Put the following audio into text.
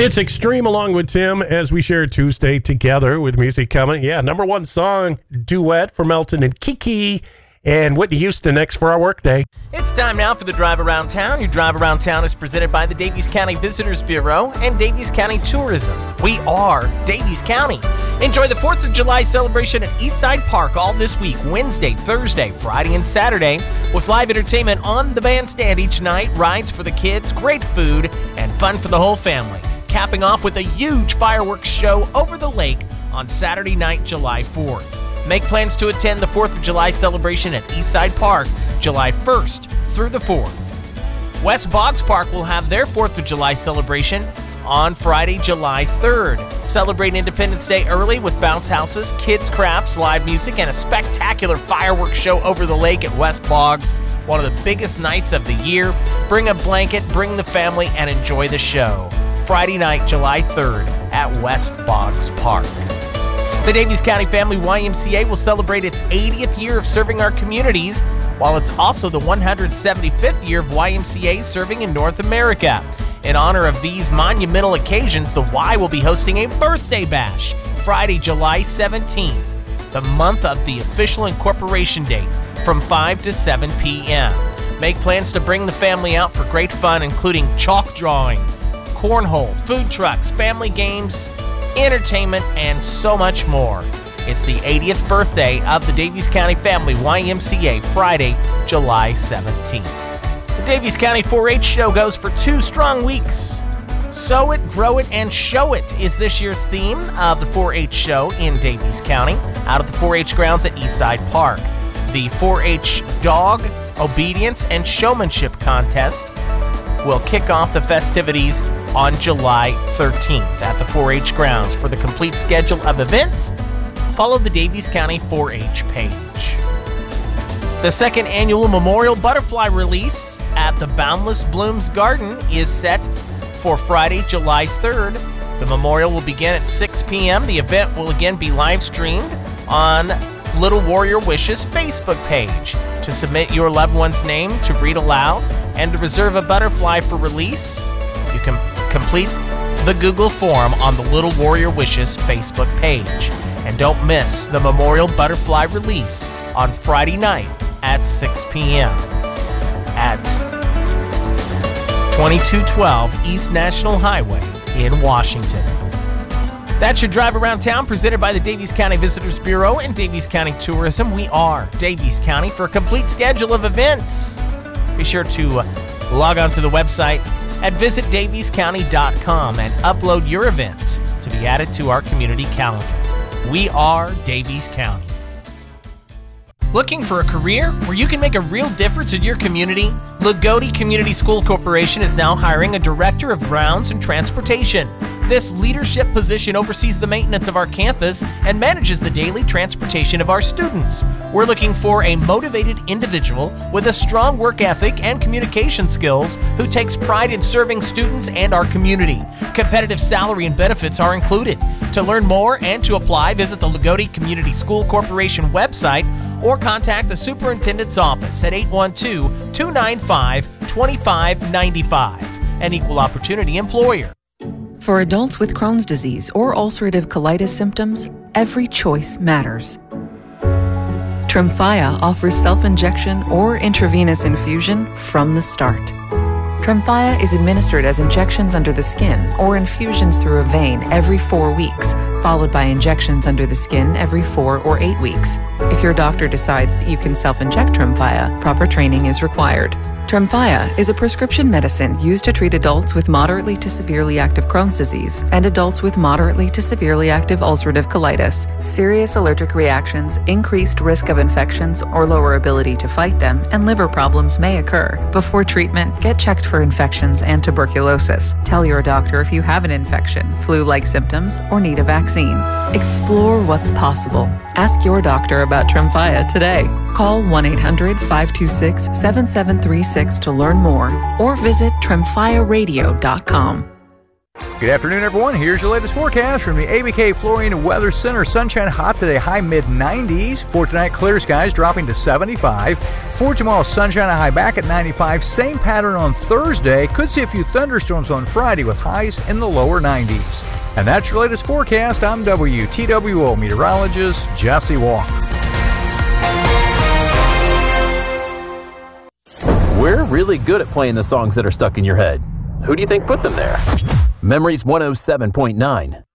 It's Extreme along with Tim as we share Tuesday together with music coming. Yeah, number one song, Duet from Elton and Kiki. And Whitney Houston next for our workday. It's time now for the Drive Around Town. Your Drive Around Town is presented by the Daviess County Visitors Bureau and Daviess County Tourism. We are Daviess County. Enjoy the 4th of July celebration at Eastside Park all this week, Wednesday, Thursday, Friday, and Saturday, with live entertainment on the bandstand each night, rides for the kids, great food, and fun for the whole family. Capping off with a huge fireworks show over the lake on Saturday night, July 4th. Make plans to attend the 4th of July celebration at Eastside Park, July 1st through the 4th. West Boggs Park will have their 4th of July celebration on Friday, July 3rd. Celebrate Independence Day early with bounce houses, kids crafts, live music, and a spectacular fireworks show over the lake at West Boggs. One of the biggest nights of the year. Bring a blanket, bring the family, and enjoy the show. Friday night, July 3rd at West Boggs Park. The Daviess County Family YMCA will celebrate its 80th year of serving our communities, while it's also the 175th year of YMCA serving in North America. In honor of these monumental occasions, the Y will be hosting a birthday bash Friday, July 17th, the month of the official incorporation date, from 5 to 7 p.m. Make plans to bring the family out for great fun, including chalk drawing, cornhole, food trucks, family games, entertainment, and so much more. It's the 80th birthday of the Daviess County Family YMCA, Friday, July 17th. The Daviess County 4-H show goes for 2 strong weeks. Sow it, grow it, and show it is this year's theme of the 4-H show in Daviess County, out of the 4-H grounds at Eastside Park. The 4-H Dog Obedience and Showmanship Contest will kick off the festivities on July 13th at the 4-H grounds. For the complete schedule of events, follow the Daviess County 4-H page. The second annual Memorial Butterfly Release at the Boundless Blooms Garden is set for Friday, July 3rd. The memorial will begin at 6 p.m. The event will again be live streamed on Little Warrior Wishes Facebook page. To submit your loved one's name to read aloud and to reserve a butterfly for release, you can complete the Google form on the Little Warrior Wishes Facebook page. And don't miss the Memorial Butterfly Release on Friday night at 6 p.m. at 2212 East National Highway in Washington. That's your Drive Around Town presented by the Daviess County Visitors Bureau and Daviess County Tourism. We are Daviess County. For a complete schedule of events, be sure to log on to the website at visitdaviesscounty.com and upload your event to be added to our community calendar. We are Daviess County. Looking for a career where you can make a real difference in your community? Lagodi Community School Corporation is now hiring a director of grounds and transportation. This leadership position oversees the maintenance of our campus and manages the daily transportation of our students. We're looking for a motivated individual with a strong work ethic and communication skills who takes pride in serving students and our community. Competitive salary and benefits are included. To learn more and to apply, visit the Lagodi Community School Corporation website or contact the superintendent's office at 812-295-2595. An equal opportunity employer. For adults with Crohn's disease or ulcerative colitis symptoms, every choice matters. Tremfya offers self-injection or intravenous infusion from the start. Tremfya is administered as injections under the skin or infusions through a vein every 4 weeks, followed by injections under the skin every 4 or 8 weeks. If your doctor decides that you can self-inject Tremfya, proper training is required. Tremfya is a prescription medicine used to treat adults with moderately to severely active Crohn's disease and adults with moderately to severely active ulcerative colitis. Serious allergic reactions, increased risk of infections or lower ability to fight them, and liver problems may occur. Before treatment, get checked for infections and tuberculosis. Tell your doctor if you have an infection, flu-like symptoms, or need a vaccine. Explore what's possible. Ask your doctor about Tremfya today. Call 1-800-526-7736 to learn more or visit tremfyaradio.com. Good afternoon, everyone. Here's your latest forecast from the ABK Flooring Weather Center. Sunshine hot today, high mid-90s. For tonight, clear skies dropping to 75. For tomorrow, sunshine a high back at 95. Same pattern on Thursday. Could see a few thunderstorms on Friday with highs in the lower 90s. And that's your latest forecast. I'm WTWO meteorologist Jesse Walker. We're really good at playing the songs that are stuck in your head. Who do you think put them there? Memories 107.9.